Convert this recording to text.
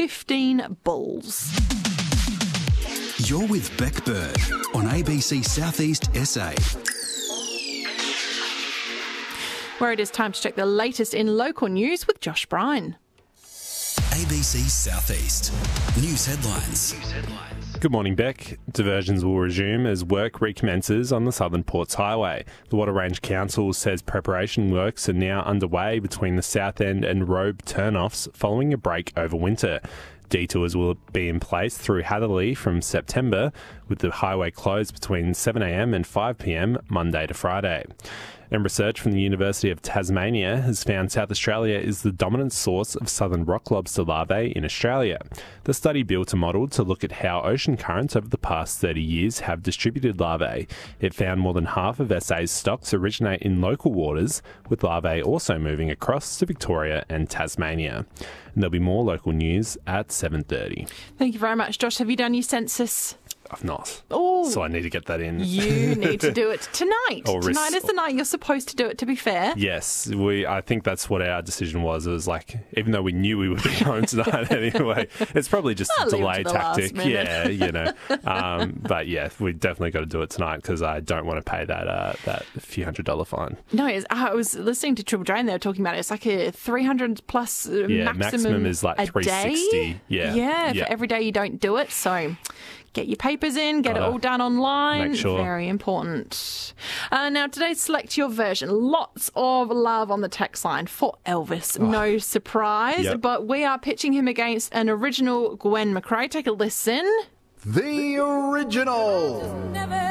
15 bulls. You're with Beck Bird on ABC Southeast SA. Where it is time to check the latest in local news with Josh Bryan. ABC Southeast. News headlines. Good morning, Beck. Diversions will resume as work recommences on the Southern Ports Highway. The Water Range Council says preparation works are now underway between the South End and Robe turnoffs following a break over winter. Detours will be in place through Hatherley from September, with the highway closed between 7am and 5pm Monday to Friday. And research from the University of Tasmania has found South Australia is the dominant source of southern rock lobster larvae in Australia. The study built a model to look at how ocean currents over the past 30 years have distributed larvae. It found more than half of SA's stocks originate in local waters, with larvae also moving across to Victoria and Tasmania. And there'll be more local news at 7:30. Thank you very much, Josh. Have you done your census? I've not. Oh, So I need to get that in. you need to do it tonight. Tonight is the night you're supposed to do it, to be fair. Yes, I think that's what our decision was. It was like, even though we knew we would be home tonight anyway, it's probably just a delay tactic. Yeah, you know. But yeah, we definitely got to do it tonight because I don't want to pay that few $100 fine. No, I was listening to Triple J and they were talking about it. It's like a 300 plus maximum is like 360. Day. Yeah, for every day you don't do it. So get your papers in, get it all done online. Make sure. Very important. Now, today's Select Your Version. Lots of love on the text line for Elvis. No surprise. But we are pitching him against an original Gwen McRae. Take a listen. The original.